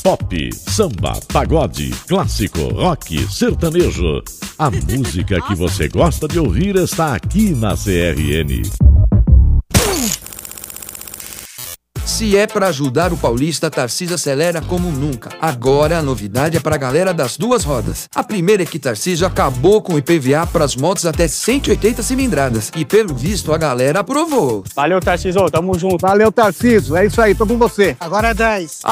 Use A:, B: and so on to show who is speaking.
A: Pop, samba, pagode, clássico, rock, sertanejo. A música que você gosta de ouvir está aqui na CRN.
B: Se é pra ajudar o paulista, Tarcísio acelera como nunca. Agora a novidade é pra galera das duas rodas. A primeira é que Tarcísio acabou com o IPVA pras motos até 180 cilindradas. E pelo visto a galera aprovou.
C: Valeu, Tarcísio, tamo junto.
D: Valeu, Tarcísio, é isso aí, tô com você.
E: Agora é 10.